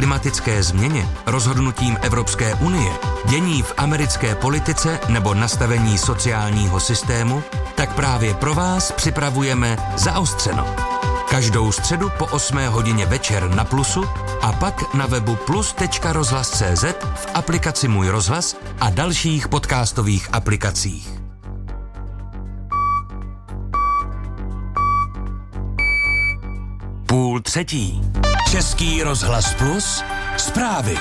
klimatické změně, rozhodnutím Evropské unie, dění v americké politice nebo nastavení sociálního systému, tak právě pro vás připravujeme Zaostřeno. Každou středu po 8 hodině večer na Plusu a pak na webu plus.rozhlas.cz, v aplikaci Můj rozhlas a dalších podcastových aplikacích. Půl třetí. Český rozhlas Plus. Zprávy.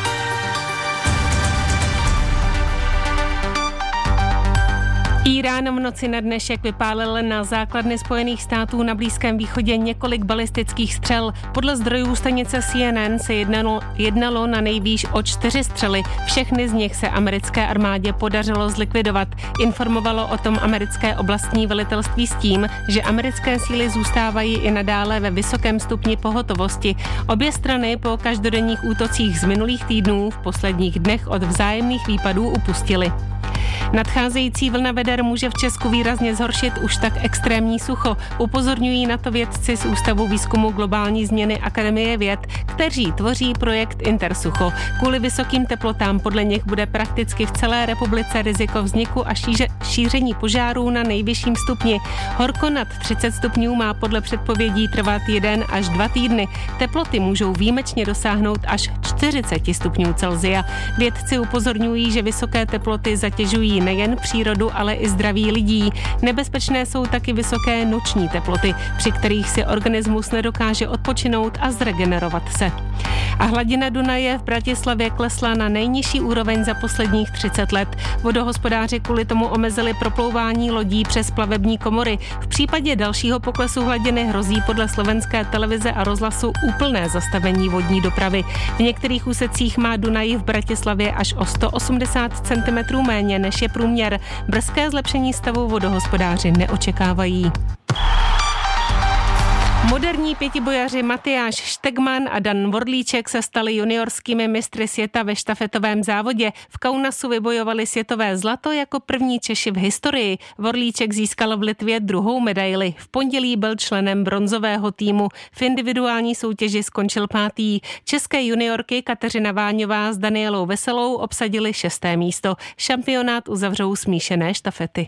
Írán v noci na dnešek vypálil na základny Spojených států na Blízkém východě několik balistických střel. Podle zdrojů stanice CNN se jednalo na nejvýš o 4 střely. Všechny z nich se americké armádě podařilo zlikvidovat. Informovalo o tom americké oblastní velitelství s tím, že americké síly zůstávají i nadále ve vysokém stupni pohotovosti. Obě strany po každodenních útocích z minulých týdnů v posledních dnech od vzájemných výpadů upustily. Nadcházející vlna veder může v Česku výrazně zhoršit už tak extrémní sucho. Upozorňují na to vědci z Ústavu výzkumu globální změny Akademie věd, kteří tvoří projekt Intersucho. Kvůli vysokým teplotám podle nich bude prakticky v celé republice riziko vzniku a šíření požárů na nejvyšším stupni. Horko nad 30 stupňů má podle předpovědí trvat 1 až 2 týdny. Teploty můžou výjimečně dosáhnout až 40 stupňů Celsia. Vědci upozorňují, že vysoké teploty zatěžují nejen přírodu, ale i zdraví lidí. Nebezpečné jsou taky vysoké noční teploty, při kterých si organismus nedokáže odpočinout a zregenerovat se. A hladina Dunaje v Bratislavě klesla na nejnižší úroveň za posledních 30 let. Vodohospodáři kvůli tomu omezili proplouvání lodí přes plavební komory. V případě dalšího poklesu hladiny hrozí podle Slovenské televize a rozhlasu úplné zastavení vodní dopravy. V některých úsecích má Dunaj v Bratislavě až o 180 cm méně, než je průměr. Brzké zlepšení stavu vodohospodáři neočekávají. Moderní pětibojaři Matyáš Štegman a Dan Vorlíček se stali juniorskými mistry světa ve štafetovém závodě. V Kaunasu vybojovali světové zlato jako první Češi v historii. Vorlíček získal v Litvě 2. medaili. V pondělí byl členem bronzového týmu. V individuální soutěži skončil 5. České juniorky Kateřina Váňová s Danielou Veselou obsadili 6. místo. Šampionát uzavřou smíšené štafety.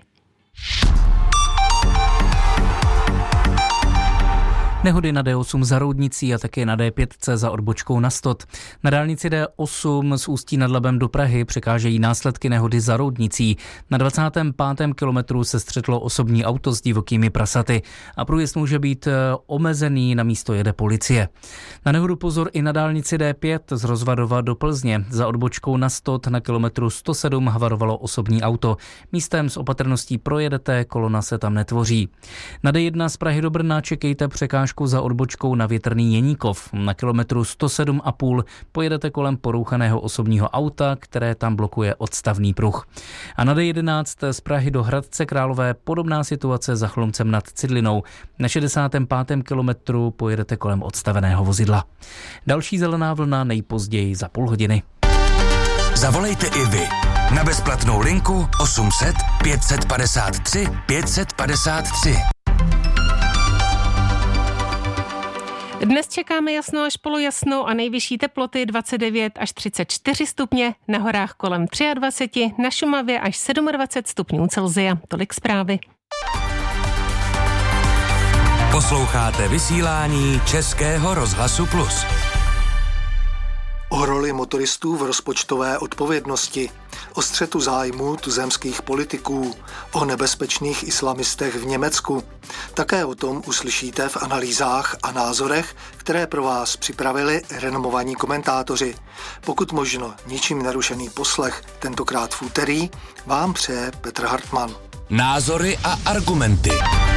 Nehody na D8 za Roudnicí a také na D5 za odbočkou na Stot. Na dálnici D8 z Ústí nad Labem do Prahy překážejí následky nehody za Roudnicí. Na 25. kilometru se střetlo osobní auto s divokými prasaty a průjezd může být omezený, na místo jede policie. Na nehodu pozor i na dálnici D5 z Rozvadova do Plzně. Za odbočkou na Stot na kilometru 107 havarovalo osobní auto. Místem s opatrností projedete, kolona se tam netvoří. Na D1 z Prahy do Brna čekejte překážku za odbočkou na Větrný Jeníkov. Na kilometru 107,5 pojedete kolem porouchaného osobního auta, které tam blokuje odstavný pruh. A na D11 z Prahy do Hradce Králové podobná situace za Chlumcem nad Cidlinou. Na 65. kilometru pojedete kolem odstaveného vozidla. Další zelená vlna nejpozději za půl hodiny. Zavolejte i vy na bezplatnou linku 800 553 553. Dnes čekáme jasno až polojasno a nejvyšší teploty 29 až 34 stupně, na horách kolem 23, na Šumavě až 27 stupňů Celsia. Tolik zprávy. Posloucháte vysílání Českého rozhlasu Plus. O roli motoristů v rozpočtové odpovědnosti, o střetu zájmů tuzemských politiků, o nebezpečných islamistech v Německu. Také o tom uslyšíte v analýzách a názorech, které pro vás připravili renomovaní komentátoři. Pokud možno ničím nerušený poslech, tentokrát v úterý, vám přeje Petr Hartmann. Názory a argumenty.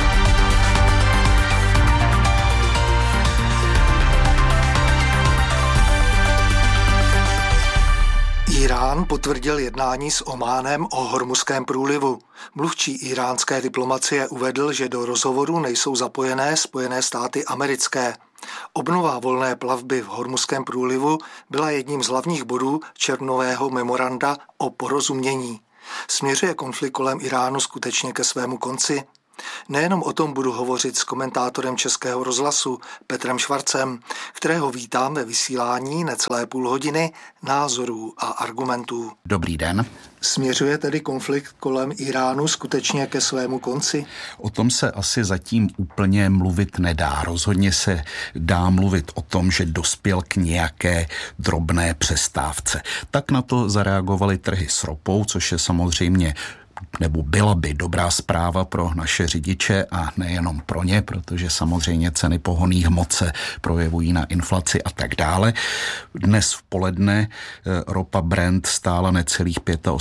Irán potvrdil jednání s Ománem o Hormuzském průlivu. Mluvčí iránské diplomacie uvedl, že do rozhovoru nejsou zapojené Spojené státy americké. Obnova volné plavby v Hormuzském průlivu byla jedním z hlavních bodů červnového memoranda o porozumění. Směřuje konflikt kolem Iránu skutečně ke svému konci? Nejenom o tom budu hovořit s komentátorem Českého rozhlasu Petrem Švarcem, kterého vítám ve vysílání necelé půl hodiny názorů a argumentů. Dobrý den. Směřuje tedy konflikt kolem Iránu skutečně ke svému konci? O tom se asi zatím úplně mluvit nedá. Rozhodně se dá mluvit o tom, že dospěl k nějaké drobné přestávce. Tak na to zareagovaly trhy s ropou, což je samozřejmě nebo byla by dobrá zpráva pro naše řidiče a nejenom pro ně, protože samozřejmě ceny pohonných hmot se projevují na inflaci a tak dále. Dnes v poledne ropa Brent stála necelých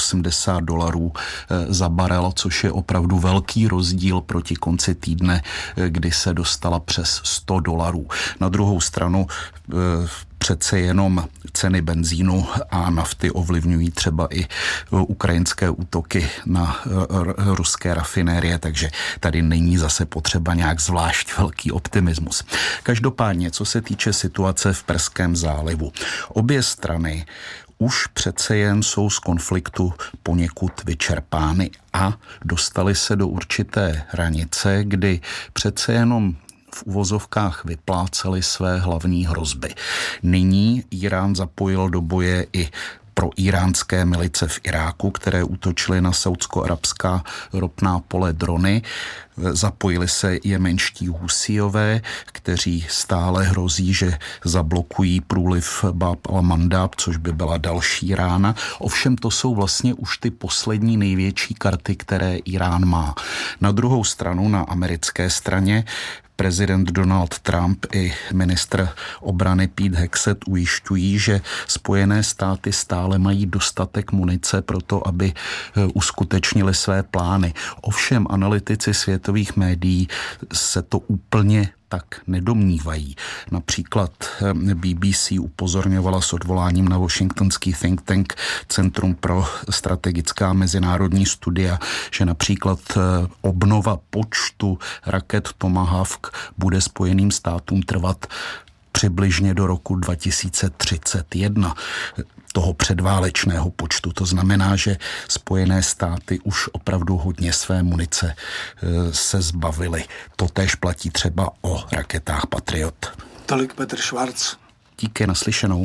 $85 za barel, což je opravdu velký rozdíl proti konci týdne, kdy se dostala přes $100. Na druhou stranu přece jenom ceny benzínu a nafty ovlivňují třeba i ukrajinské útoky na ruské rafinérie, takže tady není zase potřeba nějak zvlášť velký optimismus. Každopádně, co se týče situace v Perském zálivu, obě strany už přece jen jsou z konfliktu poněkud vyčerpány a dostali se do určité hranice, kdy přece jenom v uvozovkách vypláceli své hlavní hrozby. Nyní Irán zapojil do boje i pro iránské milice v Iráku, které útočily na saudsko-arabská ropná pole drony. Zapojili se jemenští Husíové, kteří stále hrozí, že zablokují průliv Bab al-Mandab, což by byla další rána. Ovšem to jsou vlastně už ty poslední největší karty, které Irán má. Na druhou stranu, na americké straně, prezident Donald Trump i ministr obrany Pete Hegseth ujišťují, že Spojené státy stále mají dostatek munice pro to, aby uskutečnili své plány. Ovšem analytici světových médií se to úplně tak nedomnívají. Například BBC upozorňovala s odvoláním na washingtonský think tank Centrum pro strategická mezinárodní studia, že například obnova počtu raket Tomahawk bude Spojeným státům trvat přibližně do roku 2031 toho předválečného počtu. To znamená, že Spojené státy už opravdu hodně své munice se zbavily. Totéž platí třeba o raketách Patriot. Tolik Petr Švarc. Díky, naslyšenou.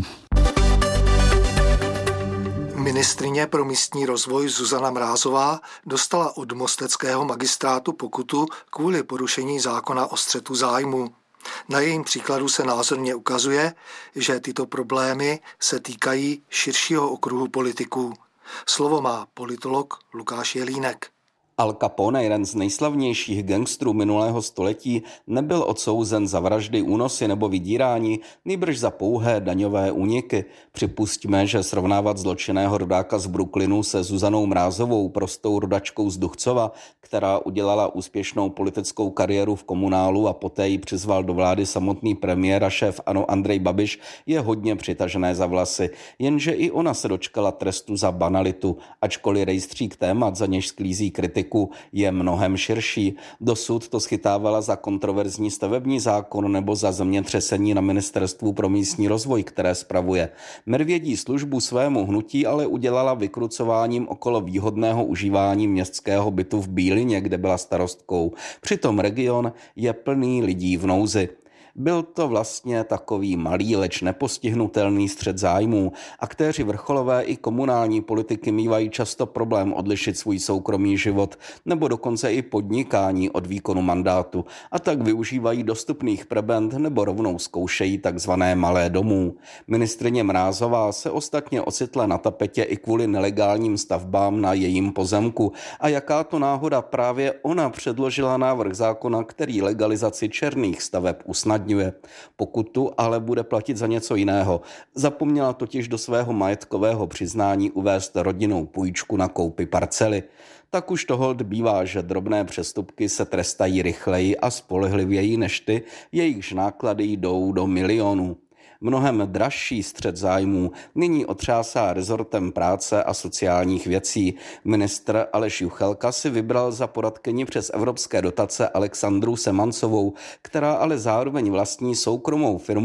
Ministryně pro místní rozvoj Zuzana Mrázová dostala od mosteckého magistrátu pokutu kvůli porušení zákona o střetu zájmů. Na jejím příkladu se názorně ukazuje, že tyto problémy se týkají širšího okruhu politiků. Slovo má politolog Lukáš Jelínek. Al Capone, jeden z nejslavnějších gangstrů minulého století, nebyl odsouzen za vraždy, únosy nebo vydírání, nýbrž za pouhé daňové úniky. Připustíme, že srovnávat zločinného rodáka z Brooklynu se Zuzanou Mrázovou, prostou rodačkou z Duchcova, která udělala úspěšnou politickou kariéru v komunálu a poté ji přizval do vlády samotný premiér a šéf ANO Andrej Babiš, je hodně přitažené za vlasy. Jenže i ona se dočkala trestu za banalitu, ačkoliv rejstřík témat, za něž sklízí kritiku, je mnohem širší. Dosud to schytávala za kontroverzní stavební zákon nebo za zemětřesení na Ministerstvu pro místní rozvoj, které spravuje. Medvědí službu svému hnutí ale udělala vykrucováním okolo výhodného užívání městského bytu v Bílině, kde byla starostkou. Přitom region je plný lidí v nouzi. Byl to vlastně takový malý, leč nepostihnutelný střet zájmů. Aktéři vrcholové i komunální politiky mívají často problém odlišit svůj soukromý život nebo dokonce i podnikání od výkonu mandátu a tak využívají dostupných prebend nebo rovnou zkoušejí takzvané malé domů. Ministryně Mrázová se ostatně ocitla na tapetě i kvůli nelegálním stavbám na jejím pozemku a jaká to náhoda, právě ona předložila návrh zákona, který legalizaci černých staveb usnadňuje. Pokutu ale bude platit za něco jiného. Zapomněla totiž do svého majetkového přiznání uvést rodinnou půjčku na koupi parcely. Tak už to holt bývá, že drobné přestupky se trestají rychleji a spolehlivěji než ty, jejichž náklady jdou do milionů. Mnohem dražší střet zájmů nyní otřásá rezortem práce a sociálních věcí. Ministr Aleš Juchelka si vybral za poradkyni přes evropské dotace Alexandru Semancovou, která ale zároveň vlastní soukromou firmu,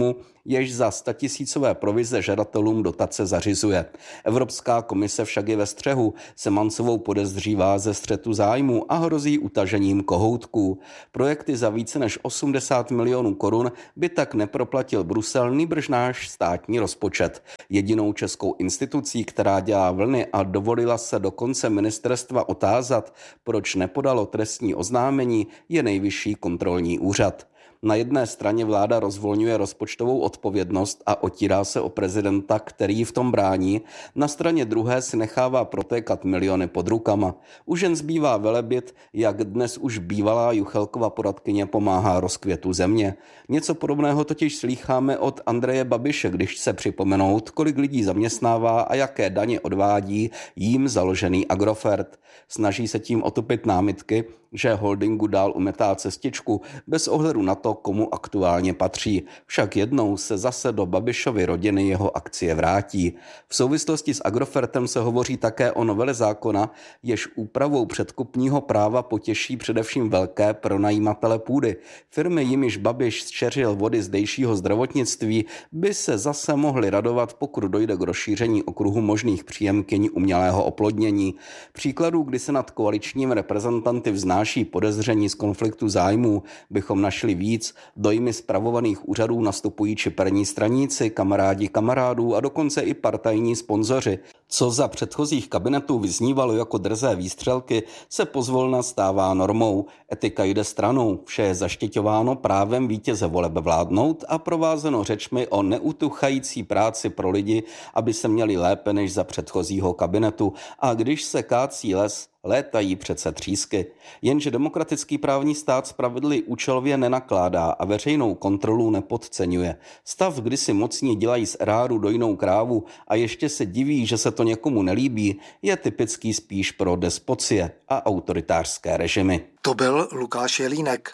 jež za 100 000 provize žadatelům dotace zařizuje. Evropská komise však je ve střehu, Semancovou podezřívá ze střetu zájmu a hrozí utažením kohoutků. Projekty za více než 80 milionů korun by tak neproplatil Brusel, nýbrž náš státní rozpočet. Jedinou českou institucí, která dělá vlny a dovolila se dokonce ministerstva otázat, proč nepodalo trestní oznámení, je Nejvyšší kontrolní úřad. Na jedné straně vláda rozvolňuje rozpočtovou odpovědnost a otírá se o prezidenta, který v tom brání, na straně druhé si nechává protékat miliony pod rukama. Už jen zbývá velebit, jak dnes už bývalá Juchelkova poradkyně pomáhá rozkvětu země. Něco podobného totiž slýcháme od Andreje Babiše, když se připomenout, kolik lidí zaměstnává a jaké daně odvádí jím založený Agrofert. Snaží se tím otupit námitky, že holdingu dál umetá cestičku bez ohledu na to, komu aktuálně patří. Však jednou se zase do Babišovy rodiny jeho akcie vrátí. V souvislosti s Agrofertem se hovoří také o novele zákona, jež úpravou předkupního práva potěší především velké pronajímatele půdy. Firmy, jimiž Babiš zčeřil vody zdejšího zdravotnictví, by se zase mohly radovat, pokud dojde k rozšíření okruhu možných příjemkyň umělého oplodnění. Příkladů, kdy se nad koaličním reprezentanty vznáší podezření z konfliktu zájmů, bychom našli víc. Dojmy spravovaných úřadů nastupují čiperní straníci, kamarádi kamarádů a dokonce i partajní sponzoři. Co za předchozích kabinetů vyznívalo jako drzé výstřelky, se pozvolna stává normou. Etika jde stranou, vše je zaštiťováno právem vítěze voleb vládnout a provázeno řečmi o neutuchající práci pro lidi, aby se měli lépe než za předchozího kabinetu. A když se kácí les, létají přece třísky. Jenže demokratický právní stát spravedlivě účelově nenakládá a veřejnou kontrolu nepodceňuje. Stav, kdy si mocní dělají z eráru dojnou krávu a ještě se diví, že se to někomu nelíbí, je typický spíš pro despocie a autoritářské režimy. To byl Lukáš Jelínek.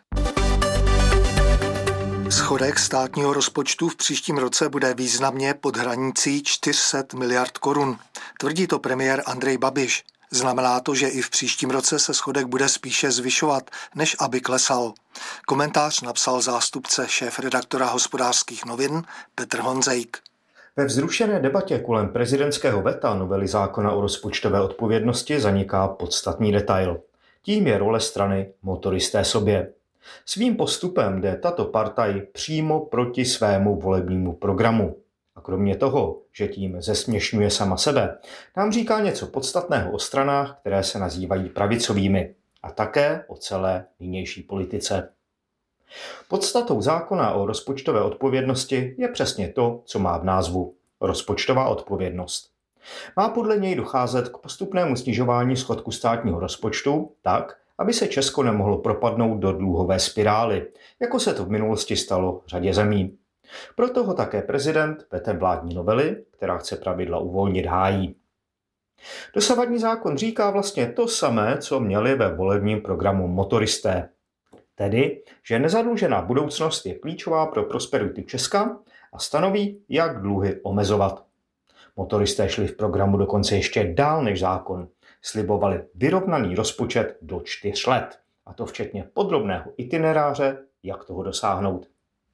Schodek státního rozpočtu v příštím roce bude významně pod hranicí 400 miliard korun. Tvrdí to premiér Andrej Babiš. Znamená to, že i v příštím roce se schodek bude spíše zvyšovat, než aby klesal. Komentář napsal zástupce šéfredaktora Hospodářských novin Petr Honzejk. Ve vzrušené debatě kolem prezidentského veta novely zákona o rozpočtové odpovědnosti zaniká podstatný detail. Tím je role strany motoristé sobě. Svým postupem jde tato partaj přímo proti svému volebnímu programu. A kromě toho, že tím zesměšňuje sama sebe, nám říká něco podstatného o stranách, které se nazývají pravicovými, a také o celé nynější politice. Podstatou zákona o rozpočtové odpovědnosti je přesně to, co má v názvu – rozpočtová odpovědnost. Má podle něj docházet k postupnému snižování schodku státního rozpočtu tak, aby se Česko nemohlo propadnout do dluhové spirály, jako se to v minulosti stalo řadě zemí. Proto ho také prezident vetem vládní novely, která chce pravidla uvolnit, hájí. Dosavadní zákon říká vlastně to samé, co měli ve volebním programu motoristé. Tedy, že nezadlužená budoucnost je klíčová pro prosperitu Česka a stanoví, jak dluhy omezovat. Motoristé šli v programu dokonce ještě dál než zákon. Slibovali vyrovnaný rozpočet do 4 let, a to včetně podrobného itineráře, jak toho dosáhnout.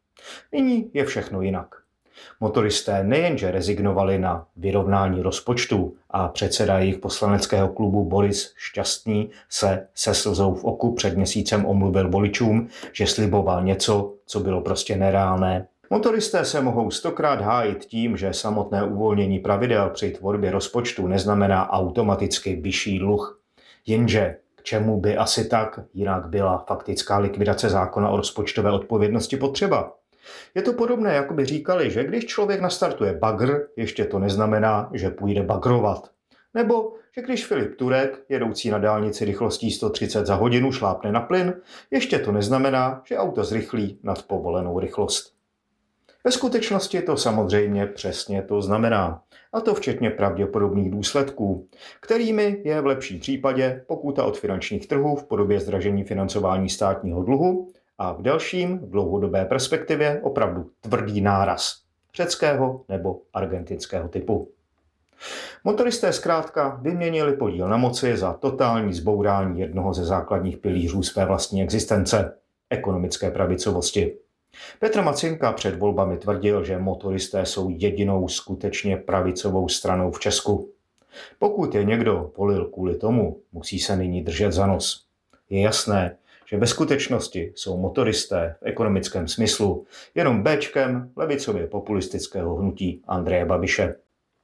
Nyní je všechno jinak. Motoristé nejenže rezignovali na vyrovnání rozpočtu a předseda jejich poslaneckého klubu Boris Šťastný se slzou v oku před měsícem omluvil voličům, že sliboval něco, co bylo prostě nereálné. Motoristé se mohou 100krát hájit tím, že samotné uvolnění pravidel při tvorbě rozpočtu neznamená automaticky vyšší dluh. Jenže k čemu by asi tak jinak byla faktická likvidace zákona o rozpočtové odpovědnosti potřeba? Je to podobné, jako by říkali, že když člověk nastartuje bagr, ještě to neznamená, že půjde bagrovat. Nebo že když Filip Turek, jedoucí na dálnici rychlostí 130 za hodinu, šlápne na plyn, ještě to neznamená, že auto zrychlí nad povolenou rychlost. Ve skutečnosti to samozřejmě přesně to znamená, a to včetně pravděpodobných důsledků, kterými je v lepším případě pokuta od finančních trhů v podobě zdražení financování státního dluhu a v delším, v dlouhodobé perspektivě opravdu tvrdý náraz řeckého nebo argentinského typu. Motoristé zkrátka vyměnili podíl na moci za totální zbourání jednoho ze základních pilířů své vlastní existence – ekonomické pravicovosti. Petr Macinka před volbami tvrdil, že motoristé jsou jedinou skutečně pravicovou stranou v Česku. Pokud je někdo volil kvůli tomu, musí se nyní držet za nos. Je jasné, že ve skutečnosti jsou motoristé v ekonomickém smyslu jenom béčkem levicově populistického hnutí Andreje Babiše.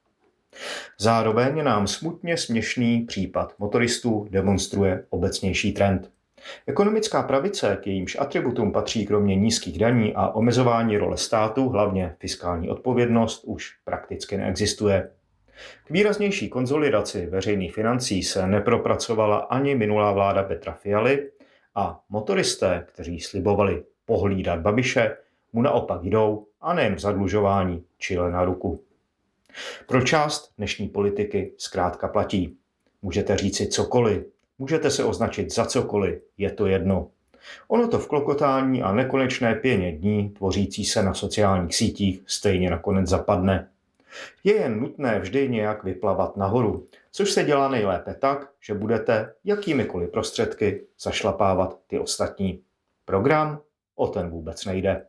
Zároveň nám smutně směšný případ motoristů demonstruje obecnější trend. Ekonomická pravice, k jejímž atributům patří kromě nízkých daní a omezování role státu, hlavně fiskální odpovědnost, už prakticky neexistuje. K výraznější konsolidaci veřejných financí se nepropracovala ani minulá vláda Petra Fialy a motoristé, kteří slibovali pohlídat Babiše, mu naopak jdou a nejen v zadlužování, čile na ruku. Pro část dnešní politiky zkrátka platí. Můžete říci cokoliv, můžete se označit za cokoliv, je to jedno. Ono to v klokotání a nekonečné pěně dní, tvořící se na sociálních sítích, stejně nakonec zapadne. Je jen nutné vždy nějak vyplavat nahoru, což se dělá nejlépe tak, že budete jakýmikoliv prostředky zašlapávat ty ostatní. Program? O ten vůbec nejde.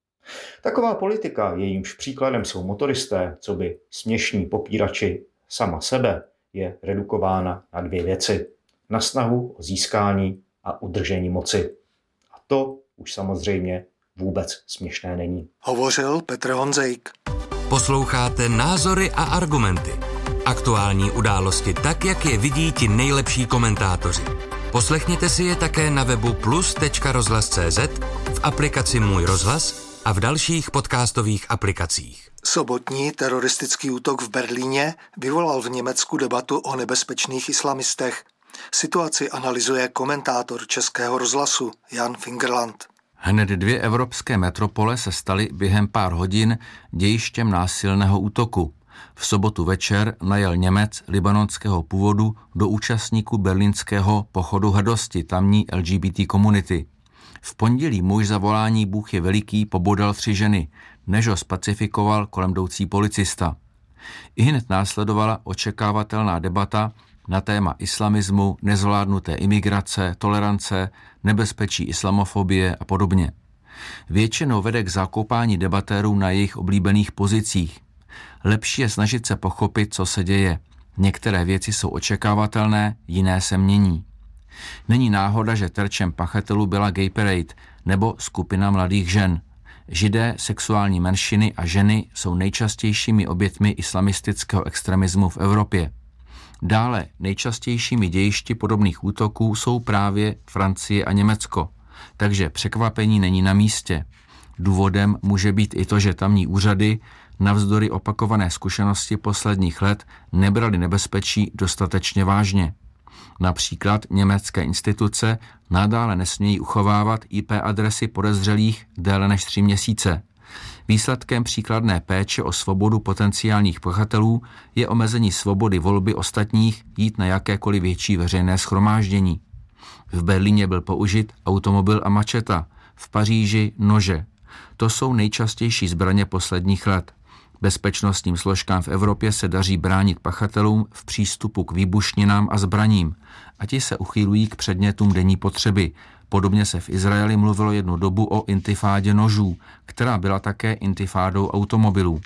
Taková politika, jejímž příkladem jsou motoristé, co by směšní popírači sama sebe, je redukována na dvě věci. Na snahu o získání a udržení moci. A to už samozřejmě vůbec směšné není. Hovořil Petr Honzejk. Posloucháte Názory a argumenty. Aktuální události tak, jak je vidí ti nejlepší komentátoři. Poslechněte si je také na webu plus.rozhlas.cz, v aplikaci Můj rozhlas a v dalších podcastových aplikacích. Sobotní teroristický útok v Berlíně vyvolal v Německu debatu o nebezpečných islamistech. Situaci analyzuje komentátor Českého rozhlasu Jan Fingerland. Hned 2 evropské metropole se staly během pár hodin dějištěm násilného útoku. V sobotu večer najel Němec libanonského původu do účastníků berlínského pochodu hrdosti tamní LGBT komunity. V pondělí muž za volání Bůh je veliký pobodal 3 ženy, než ho spacifikoval kolem jdoucí policista. Ihned následovala očekávatelná debata na téma islamismu, nezvládnuté imigrace, tolerance, nebezpečí islamofobie a podobně. Většinou vede k zakopání debatérů na jejich oblíbených pozicích. Lepší je snažit se pochopit, co se děje. Některé věci jsou očekávatelné, jiné se mění. Není náhoda, že terčem pachatelů byla gay parade nebo skupina mladých žen. Židé, sexuální menšiny a ženy jsou nejčastějšími oběťmi islamistického extremismu v Evropě. Dále nejčastějšími dějišti podobných útoků jsou právě Francie a Německo, takže překvapení není na místě. Důvodem může být i to, že tamní úřady navzdory opakované zkušenosti posledních let nebrali nebezpečí dostatečně vážně. Například německé instituce nadále nesmějí uchovávat IP adresy podezřelých déle než 3 měsíce. Výsledkem příkladné péče o svobodu potenciálních pachatelů je omezení svobody volby ostatních jít na jakékoliv větší veřejné shromáždění. V Berlíně byl použit automobil a mačeta, v Paříži nože. To jsou nejčastější zbraně posledních let. Bezpečnostním složkám v Evropě se daří bránit pachatelům v přístupu k výbušninám a zbraním a ti se uchylují k předmětům denní potřeby. Podobně se v Izraeli mluvilo jednu dobu o intifádě nožů, která byla také intifádou automobilů.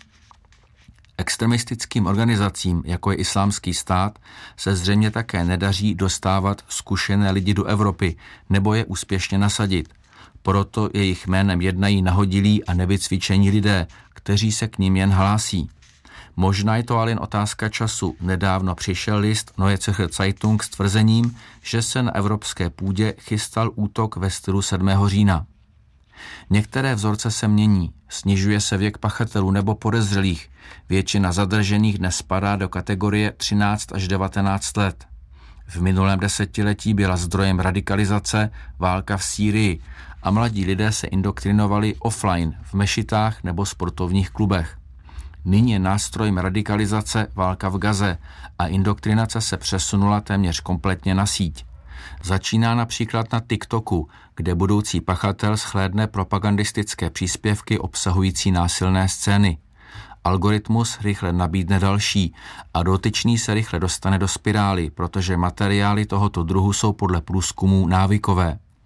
Extremistickým organizacím, jako je Islámský stát, se zřejmě také nedaří dostávat zkušené lidi do Evropy nebo je úspěšně nasadit. Proto jejich jménem jednají nahodilí a nevycvičení lidé, kteří se k ním jen hlásí. Možná je to ale jen otázka času. Nedávno přišel list Neue Zürcher Zeitung s tvrzením, že se na evropské půdě chystal útok ve stylu 7. října. Některé vzorce se mění, snižuje se věk pachatelů nebo podezřelých. Většina zadržených dnes spadá do kategorie 13 až 19 let. V minulém desetiletí byla zdrojem radikalizace válka v Sýrii a mladí lidé se indoktrinovali offline v mešitách nebo sportovních klubech. Nyní je nástrojem radikalizace válka v Gaze a indoktrinace se přesunula téměř kompletně na síť. Začíná například na TikToku, kde budoucí pachatel shlédne propagandistické příspěvky obsahující násilné scény. Algoritmus rychle nabídne další a dotyčný se rychle dostane do spirály, protože materiály tohoto druhu jsou podle průzkumů návykové.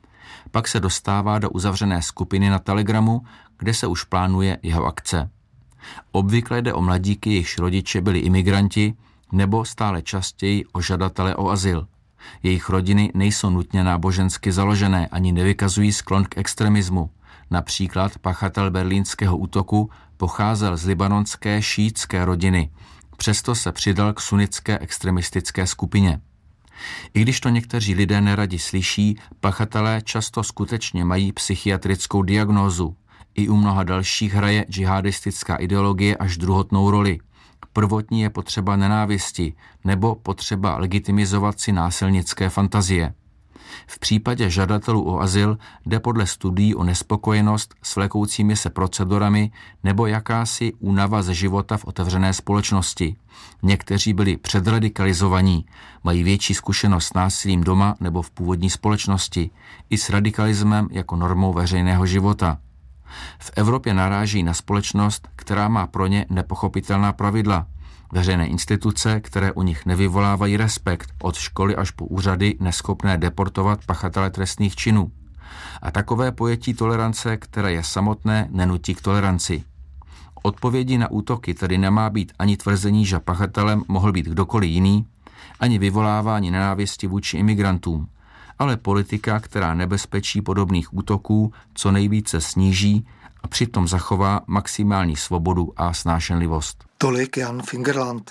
Pak se dostává do uzavřené skupiny na Telegramu, kde se už plánuje jeho akce. Obvykle jde o mladíky, jejichž rodiče byli imigranti, nebo stále častěji o žadatele o azyl. Jejich rodiny nejsou nutně nábožensky založené ani nevykazují sklon k extremismu. Například pachatel berlínského útoku pocházel z libanonské šíitské rodiny, přesto se přidal k sunnické extremistické skupině. I když to někteří lidé neradi slyší, pachatelé často skutečně mají psychiatrickou diagnózu. I u mnoha dalších hraje džihadistická ideologie až druhotnou roli. Prvotní je potřeba nenávisti nebo potřeba legitimizovat si násilnické fantazie. V případě žadatelů o azyl jde podle studií o nespokojenost s vlekoucími se procedurami nebo jakási únava ze života v otevřené společnosti. Někteří byli předradikalizovaní, mají větší zkušenost s násilím doma nebo v původní společnosti, i s radikalismem jako normou veřejného života. V Evropě naráží na společnost, která má pro ně nepochopitelná pravidla. Veřejné instituce, které u nich nevyvolávají respekt, od školy až po úřady neschopné deportovat pachatele trestných činů. A takové pojetí tolerance, které je samotné, nenutí k toleranci. Odpovědí na útoky tedy nemá být ani tvrzení, že pachatelem mohl být kdokoliv jiný, ani vyvolávání nenávisti vůči imigrantům, ale politika, která nebezpečí podobných útoků co nejvíce sníží a přitom zachová maximální svobodu a snášenlivost. Tolik Jan Fingerland.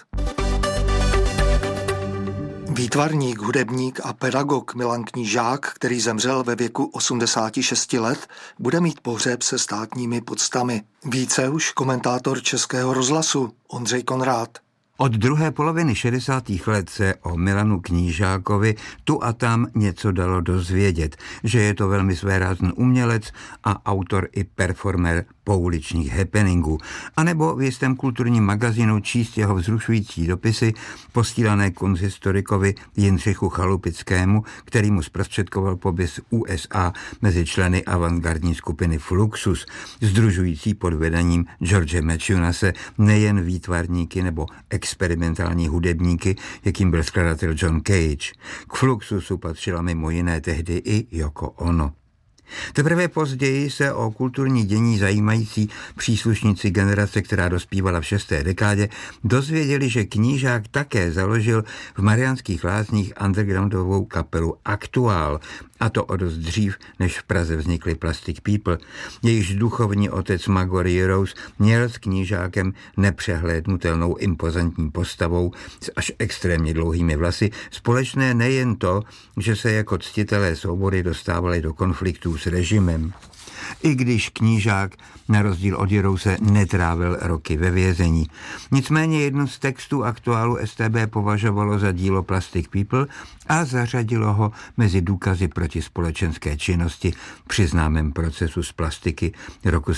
Výtvarník, hudebník a pedagog Milan Knížák, který zemřel ve věku 86 let, bude mít pohřeb se státními poctami. Více už komentátor Českého rozhlasu Ondřej Konrád. Od druhé poloviny 60. let se o Milanu Knížákovi tu a tam něco dalo dozvědět, že je to velmi svérázný umělec a autor i performer pouličních happeningů, anebo v jistém kulturním magazínu číst jeho vzrušující dopisy posílané konzistorikovi Jindřichu Chalupickému, který mu zprostředkoval pobyt USA mezi členy avantgardní skupiny Fluxus, sdružující pod vedením George Matthewse nejen výtvarníky nebo experimentální hudebníky, jakým byl skladatel John Cage. K Fluxusu patřila mimo jiné tehdy i Yoko Ono. Teprve později se o kulturní dění zajímající příslušníci generace, která dospívala v 6. dekádě, dozvěděli, že Knížák také založil v Mariánských Lázních undergroundovou kapelu Aktuál, a to o dost dřív, než v Praze vznikly Plastic People. Jejíž duchovní otec Magor Jirous měl s Knížákem nepřehlédnutelnou impozantní postavou s až extrémně dlouhými vlasy společné nejen to, že se jako ctitelé svobody dostávali do konfliktů s režimem. I když Knížák na rozdíl od Jirouse netrávil roky ve vězení. Nicméně jedno z textů Aktuálu STB považovalo za dílo Plastic People a zařadilo ho mezi důkazy proti společenské činnosti při známém procesu z plastiky roku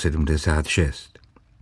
76.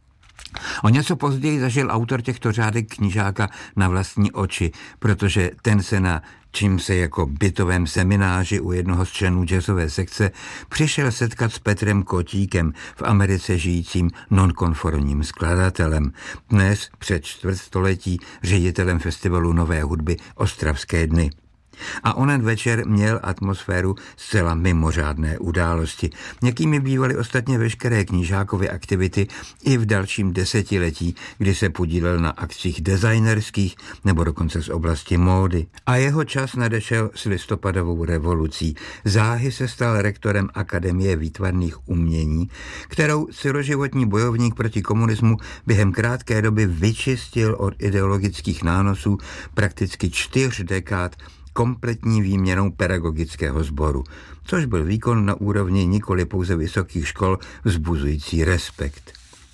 O něco později zažil autor těchto řádek Knížáka na vlastní oči, protože ten se na čím se jako bytovém semináři u jednoho z členů jazzové sekce přišel setkat s Petrem Kotíkem, v Americe žijícím nonkonformním skladatelem, dnes před čtvrtstoletí ředitelem festivalu nové hudby Ostravské dny. A onen večer měl atmosféru zcela mimořádné události. Jakými bývaly ostatně veškeré Knížákovy aktivity i v dalším desetiletí, kdy se podílel na akcích designerských nebo dokonce z oblasti módy. A jeho čas nadešel s listopadovou revolucí. Záhy se stal rektorem Akademie výtvarných umění, kterou celoživotní bojovník proti komunismu během krátké doby vyčistil od ideologických nánosů prakticky 4 dekád kompletní výměnou pedagogického sboru, což byl výkon na úrovni nikoli pouze vysokých škol vzbuzující respekt.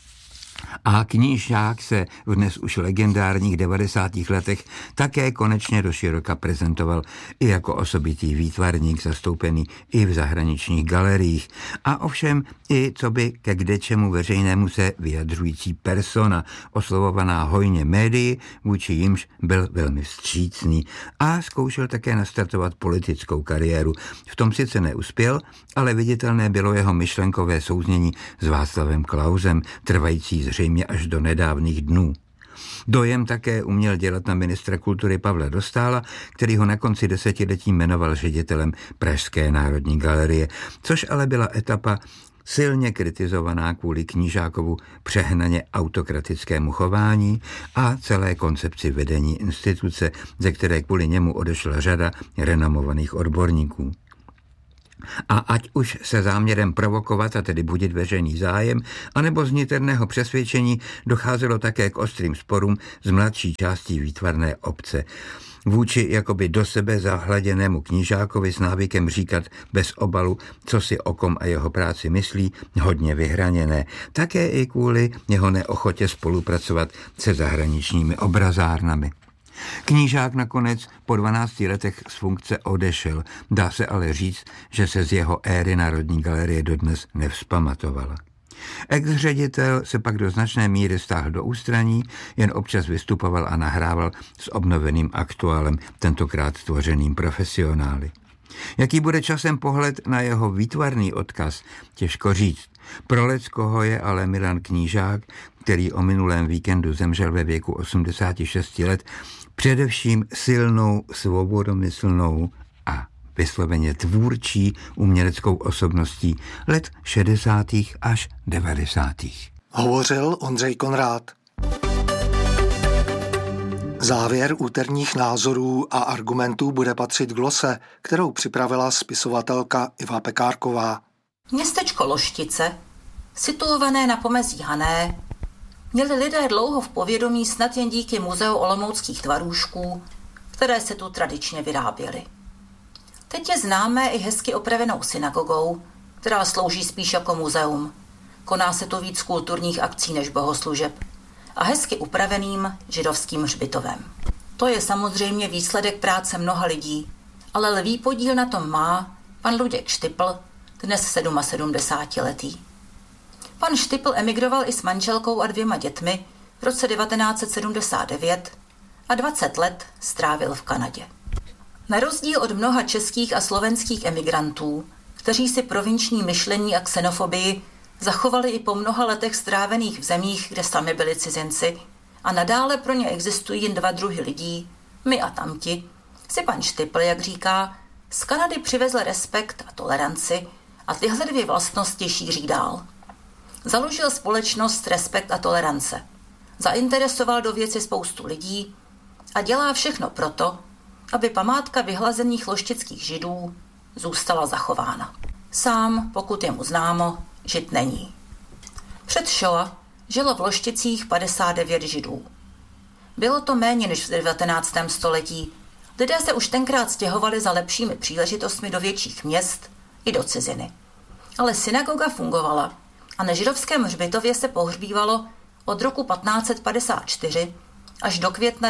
A Knížák se v dnes už legendárních 90. letech také konečně doširoka prezentoval i jako osobitý výtvarník zastoupený i v zahraničních galeriích a ovšem i coby ke kdečemu veřejnému se vyjadřující persona, oslovovaná hojně médii, vůči jimž byl velmi vstřícný a zkoušel také nastartovat politickou kariéru. V tom sice neuspěl, ale viditelné bylo jeho myšlenkové souznění s Václavem Klausem, trvající zřejmě až do nedávných dnů. Dojem také uměl dělat na ministra kultury Pavla Dostála, který ho na konci desetiletí jmenoval ředitelem Pražské národní galerie, což ale byla etapa silně kritizovaná kvůli Knížákovu přehnaně autokratickému chování a celé koncepci vedení instituce, ze které kvůli němu odešla řada renomovaných odborníků. A ať už se záměrem provokovat, a tedy budit veřejný zájem, anebo z niterného přesvědčení docházelo také k ostrým sporům z mladší částí výtvarné obce. Vůči jakoby do sebe zahladěnému Knížákovi s návykem říkat bez obalu, co si o kom a jeho práci myslí, hodně vyhraněné. Také i kvůli jeho neochotě spolupracovat se zahraničními obrazárnami. Knížák nakonec po 12 letech z funkce odešel. Dá se ale říct, že se z jeho éry Národní galerie dodnes nevzpamatovala. Ex-ředitel se pak do značné míry stáhl do ústraní, jen občas vystupoval a nahrával s obnoveným aktuálem, tentokrát tvořeným profesionály. Jaký bude časem pohled na jeho výtvarný odkaz, těžko říct. Pro leckoho je ale Milan Knížák, který o minulém víkendu zemřel ve věku 86 let, především silnou, svobodomyslnou a vysloveně tvůrčí uměleckou osobností let 60. až 90. Hovořil Ondřej Konrád. Závěr úterních názorů a argumentů bude patřit glose, kterou připravila spisovatelka Iva Pekárková. Městečko Loštice, situované na pomezí Hané, měli lidé dlouho v povědomí snad jen díky muzeu olomouckých tvarůžků, které se tu tradičně vyráběly. Teď je známé i hezky opravenou synagogou, která slouží spíš jako muzeum. Koná se tu víc kulturních akcí než bohoslužeb. A hezky upraveným židovským hřbitovem. To je samozřejmě výsledek práce mnoha lidí, ale lví podíl na tom má pan Luděk Štipl, dnes 77letý. Pan Štipl emigroval i s manželkou a 2 dětmi v roce 1979 a 20 let strávil v Kanadě. Na rozdíl od mnoha českých a slovenských emigrantů, kteří si provinční myšlení a xenofobii zachovali i po mnoha letech strávených v zemích, kde sami byli cizinci, a nadále pro ně existují jen 2 druhy lidí, my a tamti, si pan Štipl, jak říká, z Kanady přivezl respekt a toleranci a tyhle 2 vlastnosti šíří dál. Založil společnost Respekt a tolerance. Zainteresoval do věci spoustu lidí a dělá všechno proto, aby památka vyhlazených loštických židů zůstala zachována. Sám, pokud je mu známo, žid není. Před Shoa žilo v Lošticích 59 židů. Bylo to méně než v 19. století. Lidé se už tenkrát stěhovali za lepšími příležitostmi do větších měst i do ciziny. Ale synagoga fungovala a na židovském hřbitově se pohřbívalo od roku 1554 až do května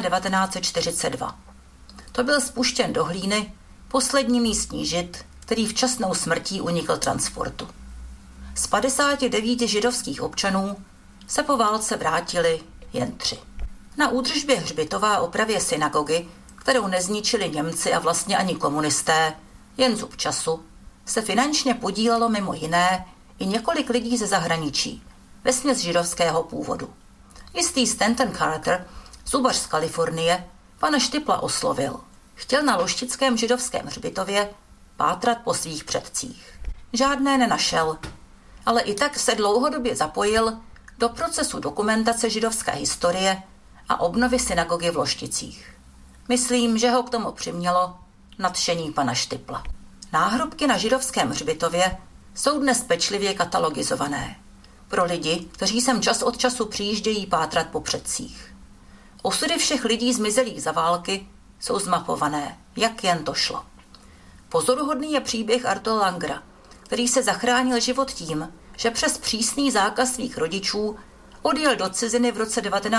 1942. To byl spuštěn do hlíny poslední místní žid, který včasnou smrtí unikl transportu. Z 59 židovských občanů se po válce vrátili jen 3. Na údržbě hřbitova a opravě synagogy, kterou nezničili Němci a vlastně ani komunisté, jen zub času, se finančně podílelo mimo jiné i několik lidí ze zahraničí, vesměs židovského původu. Jistý Stanton Carter, zubař z Kalifornie, pana Štipla oslovil. Chtěl na loštickém židovském hřbitově pátrat po svých předcích. Žádné nenašel, ale i tak se dlouhodobě zapojil do procesu dokumentace židovské historie a obnovy synagogy v Lošticích. Myslím, že ho k tomu přimělo nadšení pana Štipla. Náhrobky na židovském hřbitově jsou dnes pečlivě katalogizované pro lidi, kteří sem čas od času přijíždějí pátrat po předcích. Osudy všech lidí zmizelých za války jsou zmapované, jak jen to šlo. Pozoruhodný je příběh Artura Langera, který se zachránil život tím, že přes přísný zákaz svých rodičů odjel do ciziny v roce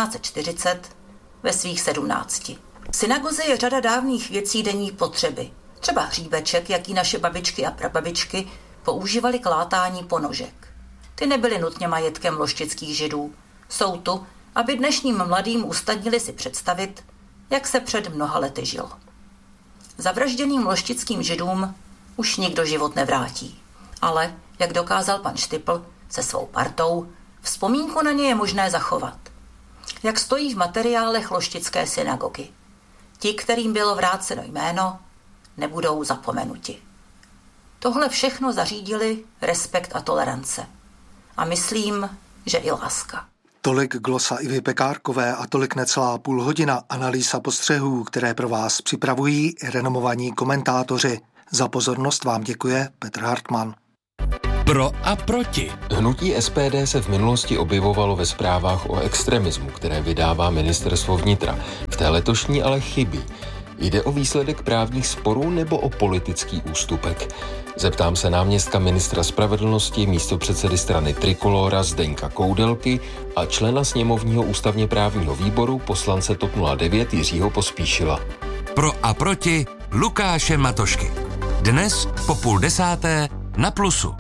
1940 ve svých 17. V synagoze je řada dávných věcí denní potřeby, třeba hříbeček, jaký naše babičky a prababičky používali k látání ponožek. Ty nebyly nutně majetkem loštických židů. Jsou tu, aby dnešním mladým usnadnili si představit, jak se před mnoha lety žilo. Zavražděným loštickým židům už nikdo život nevrátí. Ale, jak dokázal pan Štipl se svou partou, vzpomínku na ně je možné zachovat. jak stojí v materiálech Loštické synagogy. Ti, kterým bylo vráceno jméno, nebudou zapomenuti. Tohle všechno zařídili respekt a tolerance. A myslím, že i láska. Tolik glosa Ivy Pekárkové a tolik necelá půl hodina analýz a postřehů, které pro vás připravují renomovaní komentátoři. Za pozornost vám děkuje Petr Hartmann. Pro a proti. Hnutí SPD se v minulosti objevovalo ve zprávách o extremismu, které vydává ministerstvo vnitra. V té letošní ale chybí. Jde o výsledek právních sporů nebo o politický ústupek? Zeptám se náměstka ministra spravedlnosti, místopředsedy strany Trikolóra Zdeňka Koudelky a člena sněmovního ústavně právního výboru poslance TOP 09 Jiřího Pospíšila. Pro a proti Lukáše Matošky. Dnes po 9:30 na Plusu.